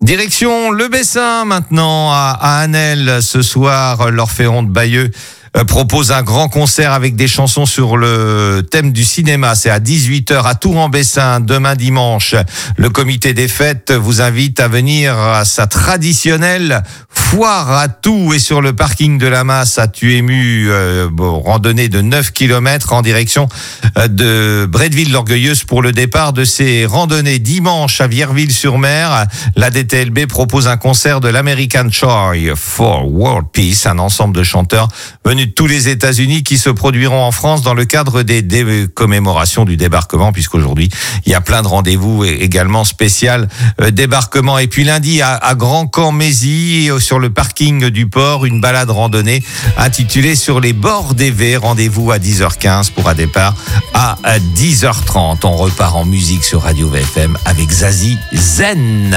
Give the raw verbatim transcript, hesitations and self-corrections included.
Direction le Bessin maintenant, à, à Annelle. Ce soir, l'Orphéon de Bayeux propose un grand concert avec des chansons sur le thème du cinéma. C'est à dix-huit heures à Tours-en-Bessin, demain dimanche. Le comité des fêtes vous invite à venir à sa traditionnelle foire à tout et sur le parking de la Masse à Tuému, euh, bon, randonnée de neuf kilomètres en direction de Bretteville-l'Orgueilleuse pour le départ de ces randonnées. Dimanche à Vierville-sur-Mer, la D T L B propose un concert de l'American Choir for World Peace, un ensemble de chanteurs venus de tous les États-Unis qui se produiront en France dans le cadre des, des commémorations du débarquement, puisqu'aujourd'hui il y a plein de rendez-vous également spécial euh, débarquement. Et puis lundi à, à Grand-Camp-Mézy, sur le parking du port, une balade randonnée intitulée Sur les bords des V. Rendez-vous à dix heures quinze pour un départ à dix heures trente. On repart en musique sur Radio V F M avec Zazie Zen.